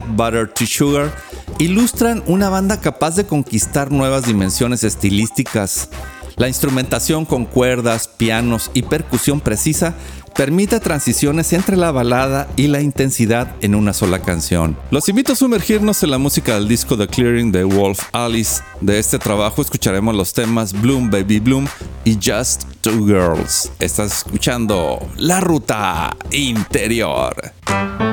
Butter to Sugar ilustran una banda capaz de conquistar nuevas dimensiones estilísticas. La instrumentación con cuerdas, pianos y percusión precisa permite transiciones entre la balada y la intensidad en una sola canción. Los invito a sumergirnos en la música del disco The Clearing de Wolf Alice. De este trabajo escucharemos los temas Bloom Baby Bloom y Just Two Girls. Estás escuchando La Ruta Interior.